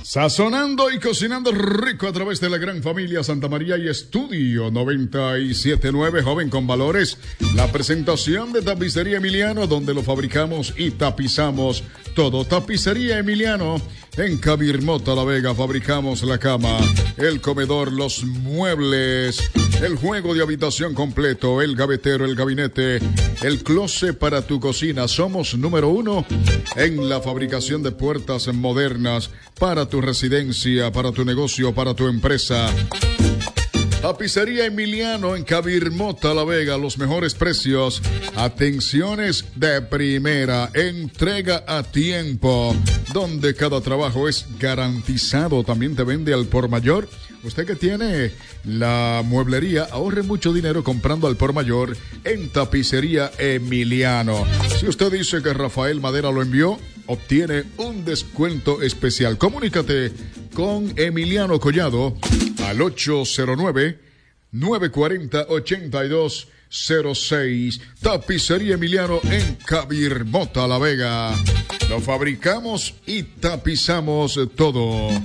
Sazonando y cocinando rico a través de la gran familia Santa María y Estudio 97.9, joven con valores. La presentación de Tapicería Emiliano, donde lo fabricamos y tapizamos todo. Tapicería Emiliano, en Cabirmota, La Vega, fabricamos la cama, el comedor, los muebles, el juego de habitación completo, el gavetero, el gabinete, el closet para tu cocina. Somos número 1 en la fabricación de puertas modernas para tu residencia, para tu negocio, para tu empresa. Tapicería Emiliano en Cabirmota, La Vega, los mejores precios, atenciones de primera, entrega a tiempo, donde cada trabajo es garantizado. También te vende al por mayor. Usted que tiene la mueblería, ahorre mucho dinero comprando al por mayor en Tapicería Emiliano. Si usted dice que Rafael Madera lo envió, obtiene un descuento especial. Comunícate con Emiliano Collado al 809-940-8206. Tapicería Emiliano en Cabirmota, La Vega. Lo fabricamos y tapizamos todo.